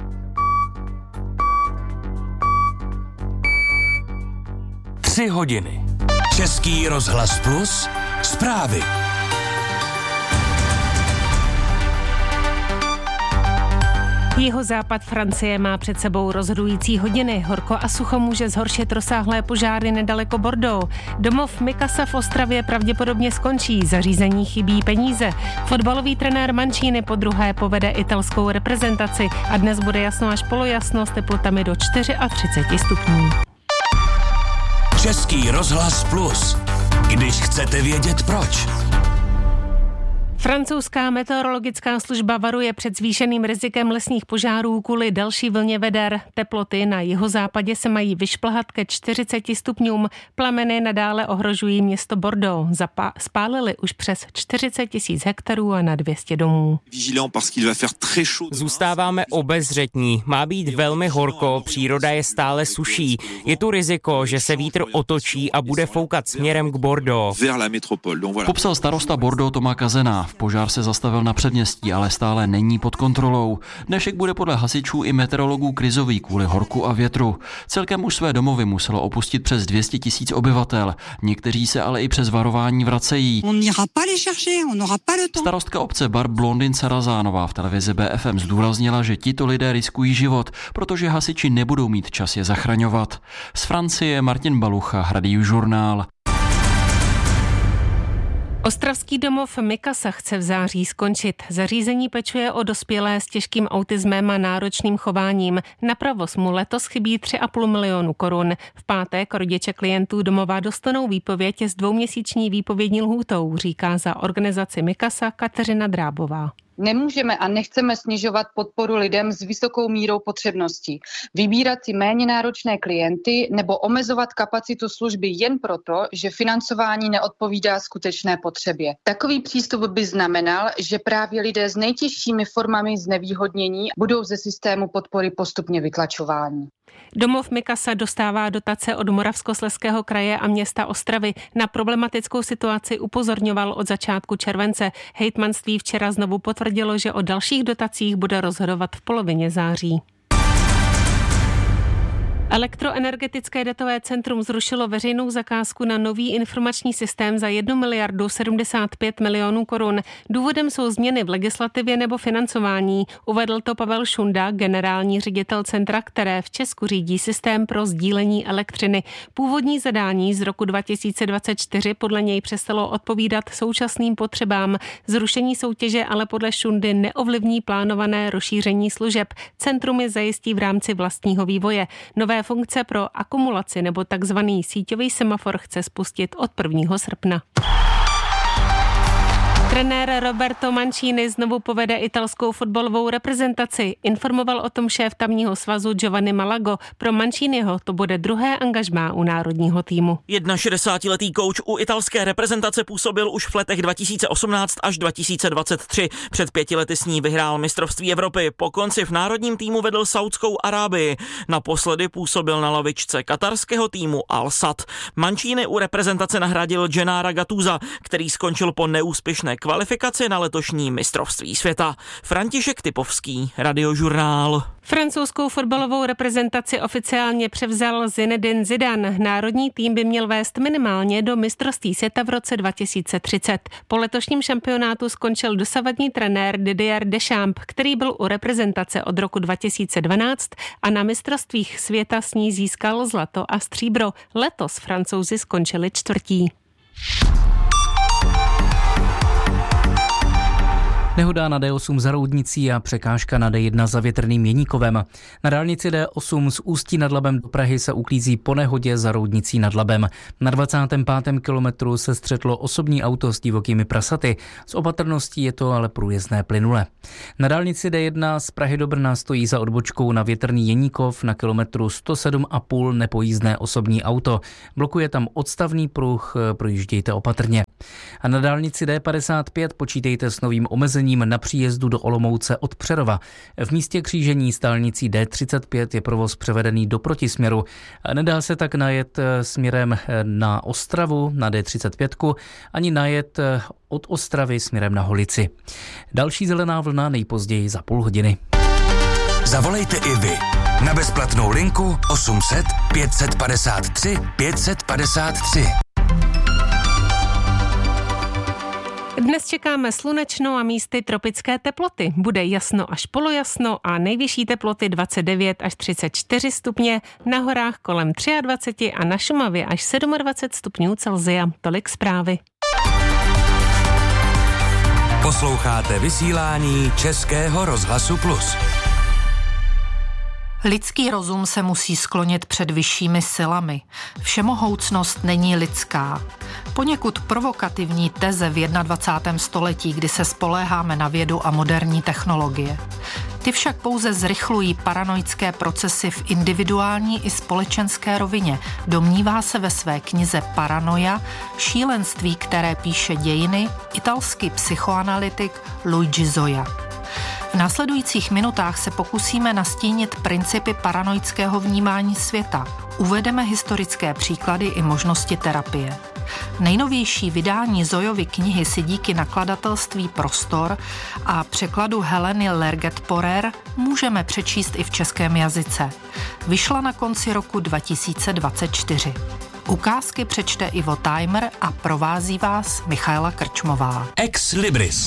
Tři hodiny. Český rozhlas Plus. Zprávy. Jihozápad Francie má před sebou rozhodující hodiny. Horko a sucho může zhoršit rozsáhlé požáry nedaleko Bordeaux. Domov Mikasa v Ostravě pravděpodobně skončí. Zařízení chybí peníze. Fotbalový trenér Mancini podruhé povede italskou reprezentaci a dnes bude jasno až polojasno s teplotami do 34 stupňů. Český rozhlas Plus. Když chcete vědět proč. Francouzská meteorologická služba varuje před zvýšeným rizikem lesních požárů kvůli další vlně veder. Teploty na jihozápadě se mají vyšplhat ke 40 stupňům. Plameny nadále ohrožují město Bordeaux. Spálili už přes 40 000 hektarů a na 200 domů. Zůstáváme obezřetní. Má být velmi horko, příroda je stále suší. Je tu riziko, že se vítr otočí a bude foukat směrem k Bordeaux. Popsal starosta Bordeaux Thomas Kazena. Požár se zastavil na předměstí, ale stále není pod kontrolou. Dnešek bude podle hasičů i meteorologů krizový kvůli horku a větru. Celkem už své domovy muselo opustit přes 200 000 obyvatel. Někteří se ale i přes varování vracejí. Starostka obce Bar Blondin Sarazánová v televizi BFM zdůraznila, že tito lidé riskují život, protože hasiči nebudou mít čas je zachraňovat. Z Francie Martin Balucha, Radio Žurnál. Ostravský domov Mikasa chce v září skončit. Zařízení pečuje o dospělé s těžkým autismem a náročným chováním. Na provoz mu letos chybí 3,5 milionu korun. V pátek rodiče klientů domova dostanou výpověď s 2měsíční výpovědní lhůtou, říká za organizaci Mikasa Kateřina Drábová. Nemůžeme a nechceme snižovat podporu lidem s vysokou mírou potřebností, vybírat si méně náročné klienty nebo omezovat kapacitu služby jen proto, že financování neodpovídá skutečné potřebě. Takový přístup by znamenal, že právě lidé s nejtěžšími formami znevýhodnění budou ze systému podpory postupně vytlačováni. Domov Mikasa dostává dotace od Moravskoslezského kraje a města Ostravy. Na problematickou situaci upozorňoval od začátku července. Hejtmanství včera znovu potvrdilo, že o dalších dotacích bude rozhodovat v polovině září. Elektroenergetické datové centrum zrušilo veřejnou zakázku na nový informační systém za 1 miliardu 75 milionů korun. Důvodem jsou změny v legislativě nebo financování. Uvedl to Pavel Šunda, generální ředitel centra, které v Česku řídí systém pro sdílení elektřiny. Původní zadání z roku 2024 podle něj přestalo odpovídat současným potřebám. Zrušení soutěže ale podle Šundy neovlivní plánované rozšíření služeb. Centrum je zajistí v rámci vlastního vývoje. Nové funkce pro akumulaci nebo takzvaný síťový semafor chce spustit od 1. srpna. Trenér Roberto Mancini znovu povede italskou fotbalovou reprezentaci. Informoval o tom šéf tamního svazu Giovanni Malago. Pro Manciniho to bude druhé angažmá u národního týmu. 61letý kouč u italské reprezentace působil už v letech 2018 až 2023. Před 5 lety s ní vyhrál mistrovství Evropy. Po konci v národním týmu vedl Saudskou Arábii. Naposledy působil na lavičce katarského týmu Al Sadd. Mancini u reprezentace nahradil Gennara Gattusa, který skončil po neúspěšné kvalifikaci na letošní mistrovství světa. František Typovský, Radiožurnál. Francouzskou fotbalovou reprezentaci oficiálně převzal Zinedine Zidane. Národní tým by měl vést minimálně do mistrovství světa v roce 2030. Po letošním šampionátu skončil dosavadní trenér Didier Deschamps, který byl u reprezentace od roku 2012 a na mistrovstvích světa s ní získal zlato a stříbro. Letos Francouzi skončili čtvrtí. Nehoda na D8 za Roudnicí a překážka na D1 za Větrným Jeníkovem. Na dálnici D8 z Ústí nad Labem do Prahy se uklízí po nehodě za Roudnicí nad Labem. Na 25. kilometru se střetlo osobní auto s divokými prasaty. S opatrností je to ale průjezdné plynule. Na dálnici D1 z Prahy do Brna stojí za odbočkou na Větrný Jeníkov na kilometru 107,5 nepojízdné osobní auto. Blokuje tam odstavný pruh, projíždějte opatrně. A na dálnici D55 počítejte s novým omezením na příjezdu do Olomouce od Přerova. V místě křížení s dálnicí D35 je provoz převedený do protisměru. Nedá se tak najet směrem na Ostravu na D35 ani najet od Ostravy směrem na Holici. Další zelená vlna nejpozději za půl hodiny. Zavolejte i vy na bezplatnou linku 800 553 553. Dnes čekáme slunečno a místy tropické teploty. Bude jasno až polojasno a nejvyšší teploty 29 až 34 stupně, na horách kolem 23 a na Šumavě až 27 stupňů Celsia. Tolik zprávy. Posloucháte vysílání Českého rozhlasu Plus. Lidský rozum se musí sklonit před vyššími silami. Všemohoucnost není lidská. Poněkud provokativní teze v 21. století, kdy se spoléháme na vědu a moderní technologie. Ty však pouze zrychlují paranoické procesy v individuální i společenské rovině, domnívá se ve své knize Paranoia, šílenství, které píše dějiny, italský psychoanalytik Luigi Zoya. V následujících minutách se pokusíme nastínit principy paranoického vnímání světa. Uvedeme historické příklady i možnosti terapie. Nejnovější vydání Zoyovy knihy si díky nakladatelství Prostor a překladu Heleny Lerget-Porer můžeme přečíst i v českém jazyce. Vyšla na konci roku 2024. Ukázky přečte Ivo Tajmer a provází vás Michaela Krčmová. Ex Libris.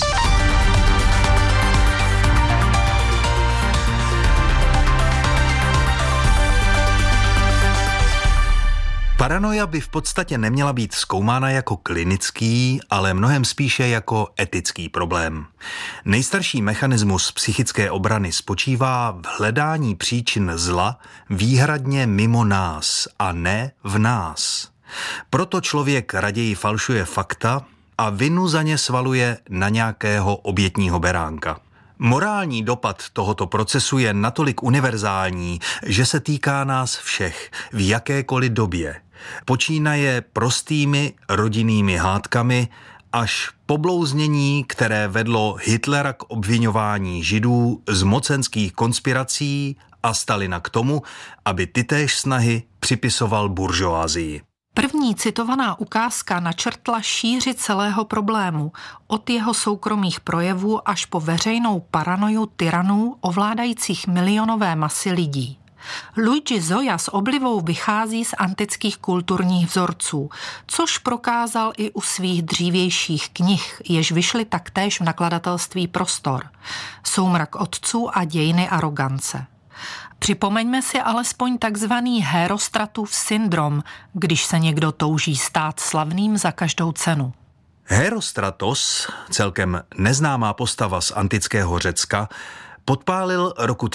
Paranoia by v podstatě neměla být zkoumána jako klinický, ale mnohem spíše jako etický problém. Nejstarší mechanismus psychické obrany spočívá v hledání příčin zla výhradně mimo nás a ne v nás. Proto člověk raději falšuje fakta a vinu za ně svaluje na nějakého obětního beránka. Morální dopad tohoto procesu je natolik univerzální, že se týká nás všech v jakékoliv době. Počínaje prostými rodinnými hádkami až poblouznění, které vedlo Hitlera k obviňování Židů z mocenských konspirací a Stalina k tomu, aby tytéž snahy připisoval buržoázii. První citovaná ukázka načrtla šíři celého problému, od jeho soukromých projevů až po veřejnou paranoju tyranů ovládajících milionové masy lidí. Luigi Zoya s oblibou vychází z antických kulturních vzorců, což prokázal i u svých dřívějších knih, jež vyšly taktéž v nakladatelství Prostor. Soumrak otců a dějiny arogance. Připomeňme si alespoň takzvaný Herostratův syndrom, když se někdo touží stát slavným za každou cenu. Herostratos, celkem neznámá postava z antického Řecka, podpálil roku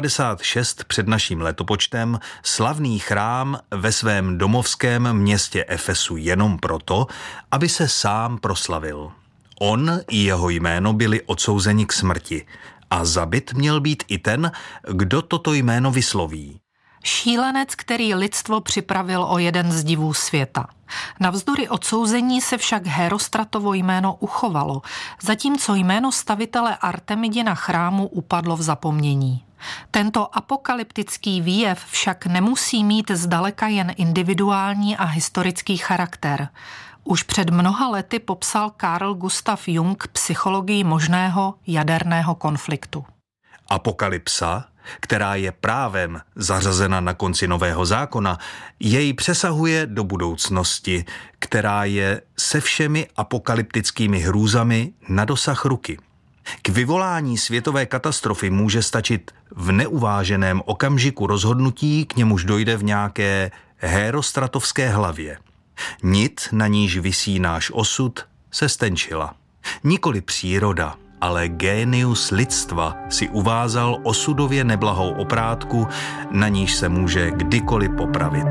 356 před naším letopočtem slavný chrám ve svém domovském městě Efesu jenom proto, aby se sám proslavil. On i jeho jméno byli odsouzeni k smrti a zabit měl být i ten, kdo toto jméno vysloví. Šílenec, který lidstvo připravil o jeden z divů světa. Navzdory odsouzení se však Herostratovo jméno uchovalo, zatímco jméno stavitele Artemidina chrámu upadlo v zapomnění. Tento apokalyptický výjev však nemusí mít zdaleka jen individuální a historický charakter. Už před mnoha lety popsal Carl Gustav Jung psychologii možného jaderného konfliktu. Apokalypsa, která je právem zařazena na konci Nového zákona, jej přesahuje do budoucnosti, která je se všemi apokalyptickými hrůzami na dosah ruky. K vyvolání světové katastrofy může stačit v neuváženém okamžiku rozhodnutí, k němuž dojde v nějaké hérostratovské hlavě. Nit, na níž visí náš osud, se stenčila. Nikoli příroda, ale génius lidstva si uvázal osudově neblahou oprátku, na níž se může kdykoliv popravit.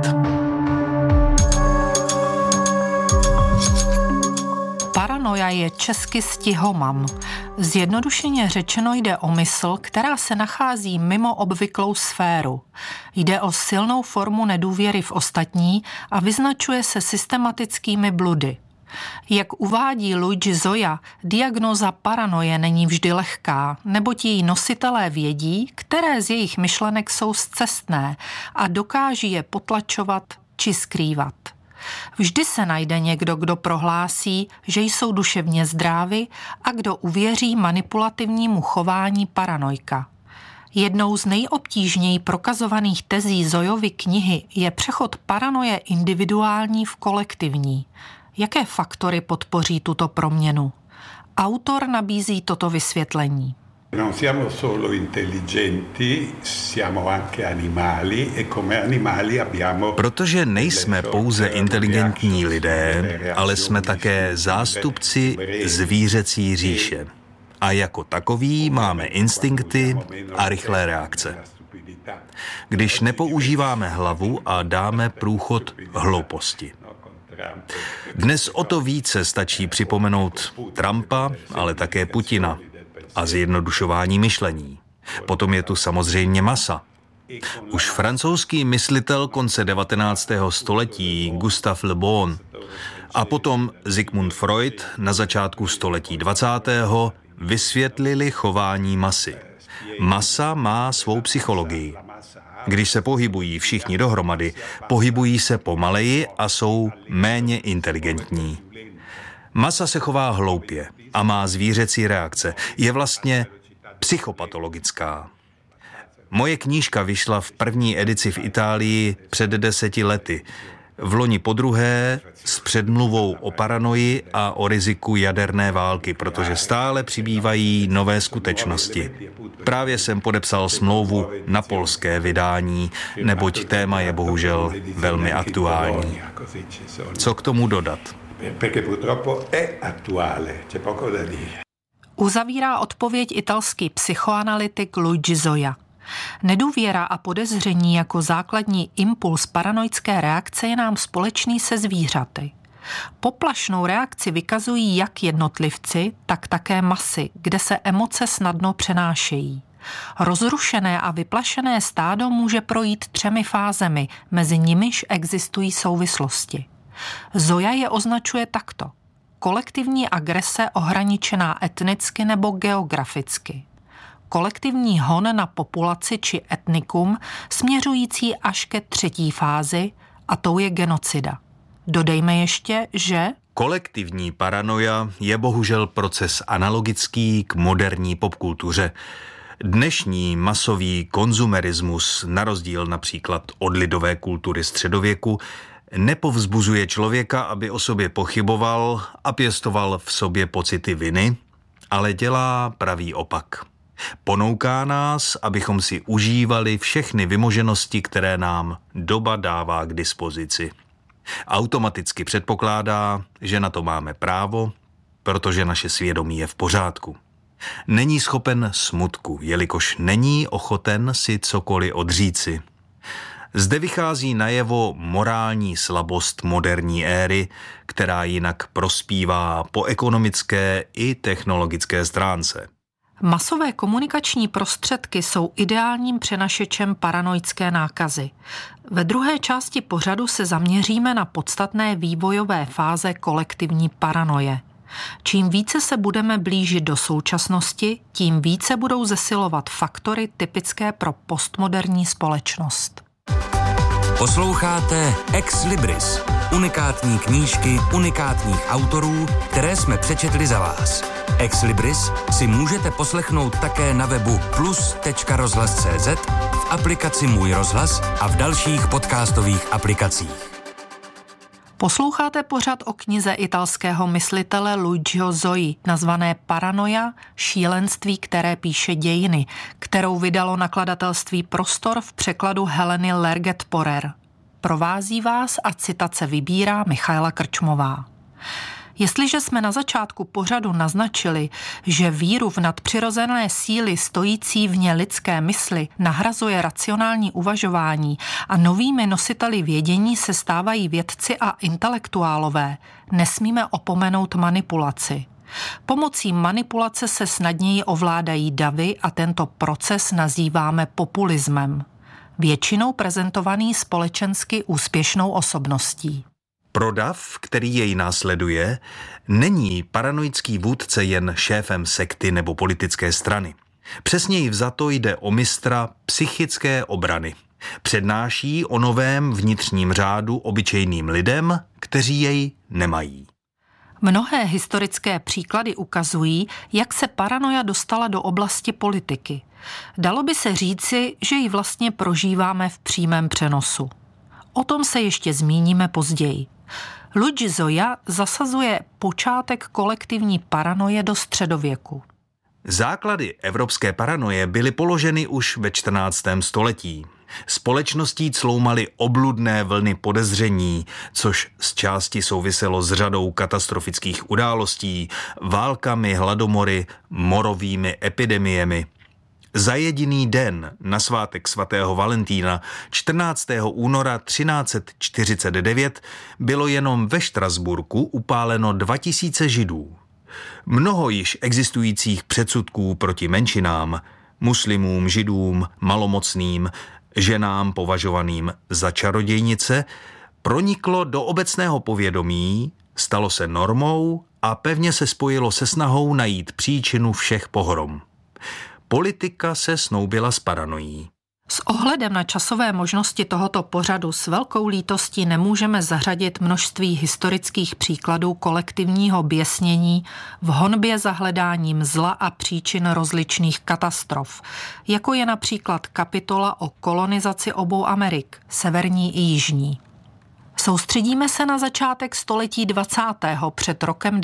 Paranoia je česky stihomam. Zjednodušeně řečeno jde o mysl, která se nachází mimo obvyklou sféru. Jde o silnou formu nedůvěry v ostatní a vyznačuje se systematickými bludy. Jak uvádí Luigi Zoya, diagnóza paranoje není vždy lehká, neboť její nositelé vědí, které z jejich myšlenek jsou scestné a dokáží je potlačovat či skrývat. Vždy se najde někdo, kdo prohlásí, že jsou duševně zdraví a kdo uvěří manipulativnímu chování paranoika. Jednou z nejobtížněji prokazovaných tezí Zoyovy knihy je přechod paranoje individuální v kolektivní. Jaké faktory podpoří tuto proměnu? Autor nabízí toto vysvětlení. Non siamo solo intelligenti, siamo anche animali e come animali abbiamo... Protože nejsme pouze inteligentní lidé, ale jsme také zástupci zvířecí říše. A jako takoví máme instinkty a rychlé reakce. Když nepoužíváme hlavu a dáme průchod hlouposti. Dnes o to více stačí připomenout Trumpa, ale také Putina a zjednodušování myšlení. Potom je tu samozřejmě masa. Už francouzský myslitel konce 19. století Gustave Le Bon a potom Sigmund Freud na začátku století 20. vysvětlili chování masy. Masa má svou psychologii. Když se pohybují všichni dohromady, pohybují se pomaleji a jsou méně inteligentní. Masa se chová hloupě a má zvířecí reakce. Je vlastně psychopatologická. Moje knížka vyšla v první edici v Itálii před 10 lety. Vloni podruhé s předmluvou o paranoji a o riziku jaderné války, protože stále přibývají nové skutečnosti. Právě jsem podepsal smlouvu na polské vydání, neboť téma je bohužel velmi aktuální. Co k tomu dodat? Uzavírá odpověď italský psychoanalytik Luigi Zoya. Nedůvěra a podezření jako základní impuls paranoické reakce je nám společný se zvířaty. Poplašnou reakci vykazují jak jednotlivci, tak také masy, kde se emoce snadno přenášejí. Rozrušené a vyplašené stádo může projít 3 fázemi, mezi nimiž existují souvislosti. Zoya je označuje takto. Kolektivní agrese ohraničená etnicky nebo geograficky. Kolektivní hon na populaci či etnikum směřující až ke 3. fázi a tou je genocida. Dodejme ještě, že kolektivní paranoia je bohužel proces analogický k moderní popkultuře. Dnešní masový konzumerismus, na rozdíl například od lidové kultury středověku, nepovzbuzuje člověka, aby o sobě pochyboval a pěstoval v sobě pocity viny, ale dělá pravý opak. Ponouká nás, abychom si užívali všechny vymoženosti, které nám doba dává k dispozici. Automaticky předpokládá, že na to máme právo, protože naše svědomí je v pořádku. Není schopen smutku, jelikož není ochoten si cokoliv odříci. Zde vychází najevo morální slabost moderní éry, která jinak prospívá po ekonomické i technologické stránce. Masové komunikační prostředky jsou ideálním přenašečem paranoické nákazy. Ve druhé části pořadu se zaměříme na podstatné vývojové fáze kolektivní paranoje. Čím více se budeme blížit do současnosti, tím více budou zesilovat faktory typické pro postmoderní společnost. Posloucháte Ex Libris, unikátní knížky unikátních autorů, které jsme přečetli za vás. Ex Libris si můžete poslechnout také na webu plus.rozhlas.cz, v aplikaci Můj rozhlas a v dalších podcastových aplikacích. Posloucháte pořad o knize italského myslitele Luigiho Zoi, nazvané Paranoia, šílenství, které píše dějiny, kterou vydalo nakladatelství Prostor v překladu Heleny Lerget-Porer. Provází vás a citace vybírá Michaela Krčmová. Jestliže jsme na začátku pořadu naznačili, že víru v nadpřirozené síly stojící vně lidské mysli nahrazuje racionální uvažování a novými nositeli vědění se stávají vědci a intelektuálové, nesmíme opomenout manipulaci. Pomocí manipulace se snadněji ovládají davy a tento proces nazýváme populismem, většinou prezentovaný společensky úspěšnou osobností. Pro dav, který jej následuje, není paranoický vůdce jen šéfem sekty nebo politické strany. Přesněji vzato jde o mistra psychické obrany. Přednáší o novém vnitřním řádu obyčejným lidem, kteří jej nemají. Mnohé historické příklady ukazují, jak se paranoia dostala do oblasti politiky. Dalo by se říci, že ji vlastně prožíváme v přímém přenosu. O tom se ještě zmíníme později. Luigi Zoia zasazuje počátek kolektivní paranoje do středověku. Základy evropské paranoje byly položeny už ve 14. století. Společností cloumaly obludné vlny podezření, což z části souviselo s řadou katastrofických událostí, válkami, hladomory, morovými epidemiemi. Za jediný den na svátek svatého Valentína 14. února 1349 bylo jenom ve Štrasburku upáleno 2000 Židů. Mnoho již existujících předsudků proti menšinám, muslimům, židům, malomocným, ženám považovaným za čarodějnice, proniklo do obecného povědomí, stalo se normou a pevně se spojilo se snahou najít příčinu všech pohrom. Politika se snoubila s paranoií. S ohledem na časové možnosti tohoto pořadu s velkou lítostí nemůžeme zařadit množství historických příkladů kolektivního běsnění v honbě za hledáním zla a příčin rozličných katastrof, jako je například kapitola o kolonizaci obou Amerik, severní i jižní. Soustředíme se na začátek století 20. před rokem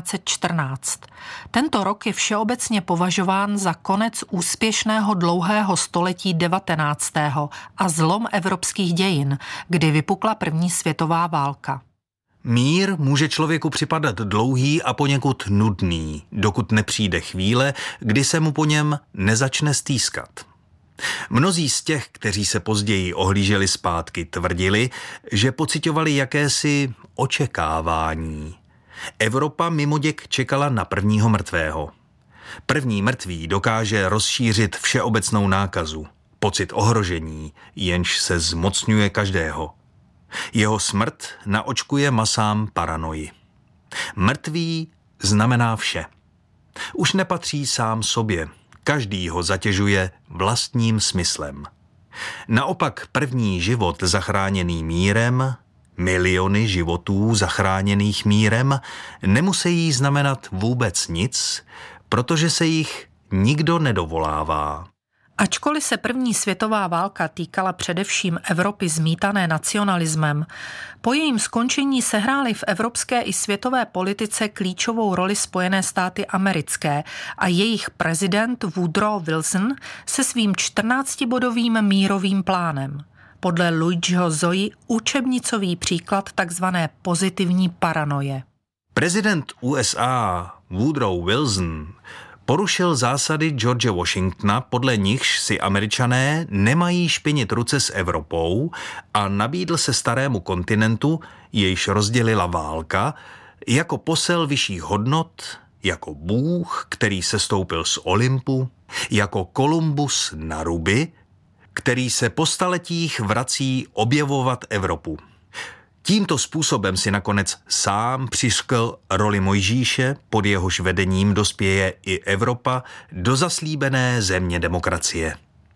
1914. Tento rok je všeobecně považován za konec úspěšného dlouhého století 19. a zlom evropských dějin, kdy vypukla první světová válka. Mír může člověku připadat dlouhý a poněkud nudný, dokud nepřijde chvíle, kdy se mu po něm nezačne stýskat. Mnozí z těch, kteří se později ohlíželi zpátky, tvrdili, že pociťovali jakési očekávání. Evropa mimoděk čekala na prvního mrtvého. První mrtvý dokáže rozšířit všeobecnou nákazu, pocit ohrožení, jenž se zmocňuje každého. Jeho smrt naočkuje masám paranoji. Mrtvý znamená vše. Už nepatří sám sobě. Každý ho zatěžuje vlastním smyslem. Naopak první život zachráněný mírem, miliony životů zachráněných mírem, nemusí znamenat vůbec nic, protože se jich nikdo nedovolává. Ačkoliv se první světová válka týkala především Evropy zmítané nacionalismem, po jejím skončení sehrály v evropské i světové politice klíčovou roli Spojené státy americké a jejich prezident Woodrow Wilson se svým 14bodovým mírovým plánem. Podle Luigiho Zoi učebnicový příklad takzvané pozitivní paranoje. Prezident USA Woodrow Wilson porušil zásady George Washingtona, podle nichž si Američané nemají špinit ruce s Evropou, a nabídl se starému kontinentu, jejž rozdělila válka, jako posel vyšších hodnot, jako Bůh, který sestoupil z Olympu, jako Kolumbus na ruby, který se po staletích vrací objevovat Evropu. Tímto způsobem si nakonec sám přiškl roli Mojžíše, pod jehož vedením dospěje i Evropa do zaslíbené země demokracie.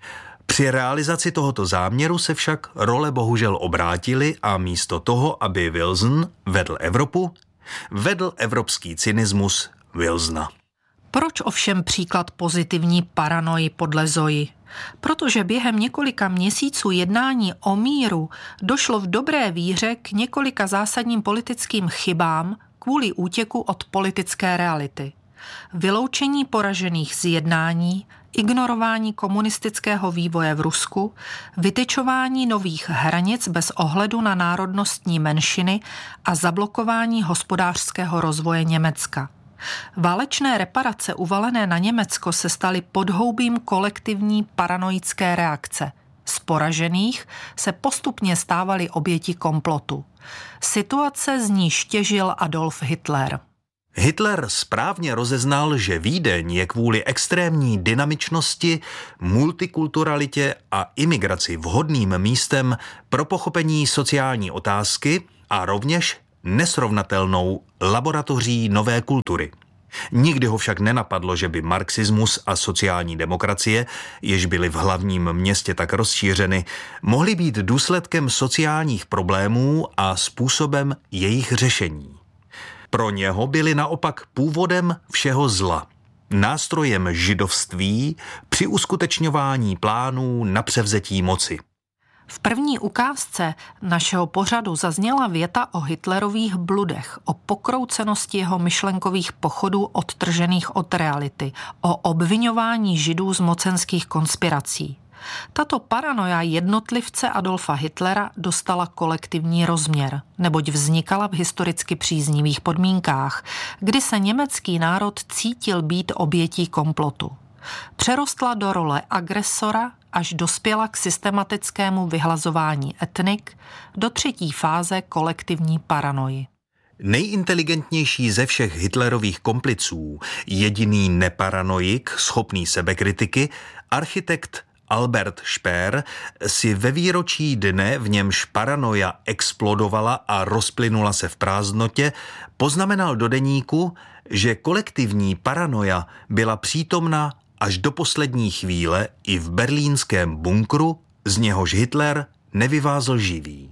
Při realizaci tohoto záměru se však role bohužel obrátily a místo toho, aby Wilson vedl Evropu, vedl evropský cynismus Wilsona. Proč ovšem příklad pozitivní paranoji podle Zoji? Protože během několika měsíců jednání o míru došlo v dobré víře k několika zásadním politickým chybám kvůli útěku od politické reality. Vyloučení poražených z jednání, ignorování komunistického vývoje v Rusku, vytyčování nových hranic bez ohledu na národnostní menšiny a zablokování hospodářského rozvoje Německa. Válečné reparace uvalené na Německo se staly podhoubím kolektivní paranoické reakce. Z poražených se postupně stávaly oběti komplotu. Situace z níž těžil Adolf Hitler. Hitler správně rozeznal, že Vídeň je kvůli extrémní dynamičnosti, multikulturalitě a imigraci vhodným místem pro pochopení sociální otázky a rovněž nesrovnatelnou laboratoří nové kultury. Nikdy ho však nenapadlo, že by marxismus a sociální demokracie, jež byly v hlavním městě tak rozšířeny, mohly být důsledkem sociálních problémů a způsobem jejich řešení. Pro něho byly naopak původem všeho zla, nástrojem židovství při uskutečňování plánů na převzetí moci. V první ukázce našeho pořadu zazněla věta o Hitlerových bludech, o pokroucenosti jeho myšlenkových pochodů odtržených od reality, o obviňování Židů z mocenských konspirací. Tato paranoja jednotlivce Adolfa Hitlera dostala kolektivní rozměr, neboť vznikala v historicky příznivých podmínkách, kdy se německý národ cítil být obětí komplotu. Přerostla do role agresora, až dospěla k systematickému vyhlazování etnik, do třetí fáze kolektivní paranoji. Nejinteligentnější ze všech Hitlerových kompliců, jediný neparanoik, schopný sebekritiky, architekt Albert Speer si ve výročí dne, v němž paranoja explodovala a rozplynula se v prázdnotě, poznamenal do deníku, že kolektivní paranoja byla přítomna až do poslední chvíle i v berlínském bunkru, z něhož Hitler nevyvázl živý.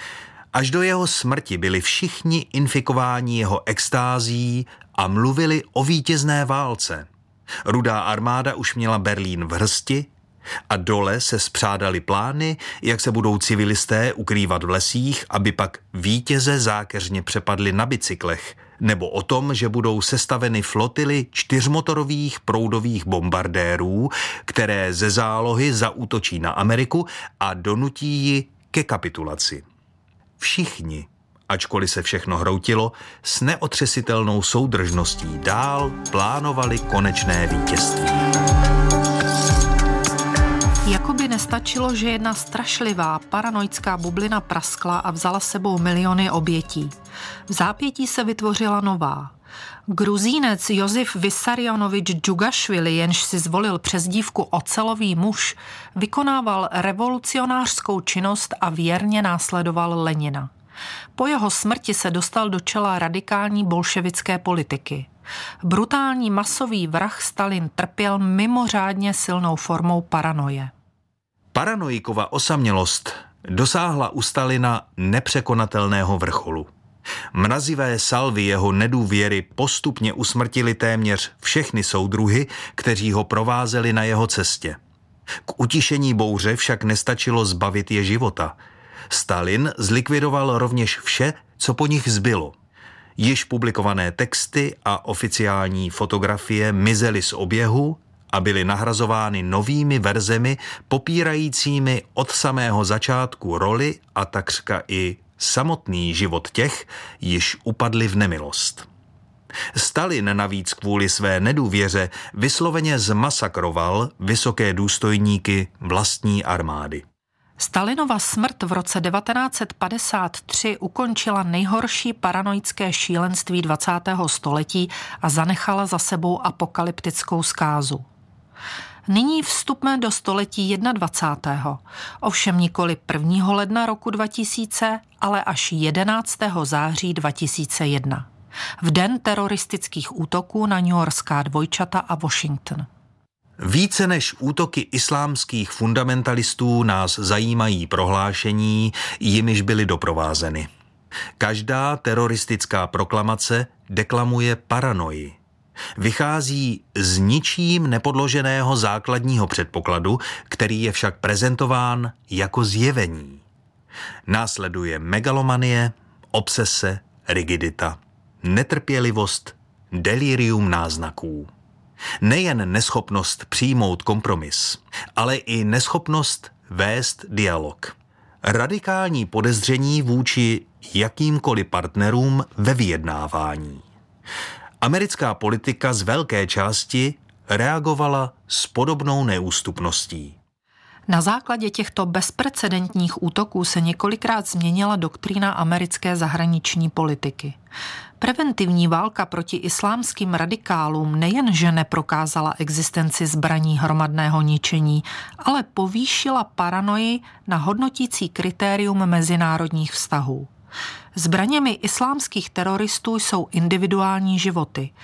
Až do jeho smrti byli všichni infikováni jeho extází a mluvili o vítězné válce. Rudá armáda už měla Berlín v hrsti a dole se spřádaly plány, jak se budou civilisté ukrývat v lesích, aby pak vítěze zákeřně přepadli na bicyklech, nebo o tom, že budou sestaveny flotily 4motorových proudových bombardérů, které ze zálohy zaútočí na Ameriku a donutí ji ke kapitulaci. Všichni, ačkoliv se všechno hroutilo, s neotřesitelnou soudržností dál plánovali konečné vítězství. Jakoby nestačilo, že jedna strašlivá paranoická bublina praskla a vzala sebou miliony obětí. V zápětí se vytvořila nová. Gruzínec Josif Vissarionovič Džugašvili, jenž si zvolil přezdívku Ocelový muž, vykonával revolucionářskou činnost a věrně následoval Lenina. Po jeho smrti se dostal do čela radikální bolševické politiky. Brutální masový vrah Stalin trpěl mimořádně silnou formou paranoje. Paranoikova osamělost dosáhla u Stalina nepřekonatelného vrcholu. Mrazivé salvy jeho nedůvěry postupně usmrtili téměř všechny soudruhy, kteří ho provázeli na jeho cestě. K utišení bouře však nestačilo zbavit je života. Stalin zlikvidoval rovněž vše, co po nich zbylo. Již publikované texty a oficiální fotografie mizely z oběhu a byly nahrazovány novými verzemi popírajícími od samého začátku roli a takřka i samotný život těch, již upadli v nemilost. Stalin navíc kvůli své nedůvěře vysloveně zmasakroval vysoké důstojníky vlastní armády. Stalinova smrt v roce 1953 ukončila nejhorší paranoické šílenství 20. století a zanechala za sebou apokalyptickou zkázu. Nyní vstupme do století 21. Ovšem nikoli 1. ledna roku 2000, ale až 11. září 2001. V den teroristických útoků na newyorská dvojčata a Washington. Více než útoky islámských fundamentalistů nás zajímají prohlášení, jimiž byly doprovázeny. Každá teroristická proklamace deklamuje paranoji. Vychází z ničím nepodloženého základního předpokladu, který je však prezentován jako zjevení. Následuje megalomanie, obsese, rigidita, netrpělivost, delirium náznaků. Nejen neschopnost přijmout kompromis, ale i neschopnost vést dialog. Radikální podezření vůči jakýmkoliv partnerům ve vyjednávání. Americká politika z velké části reagovala s podobnou neústupností. Na základě těchto bezprecedentních útoků se několikrát změnila doktrína americké zahraniční politiky. Preventivní válka proti islámským radikálům nejenže neprokázala existenci zbraní hromadného ničení, ale povýšila paranoi na hodnotící kritérium mezinárodních vztahů. Zbraněmi islámských teroristů jsou individuální životy,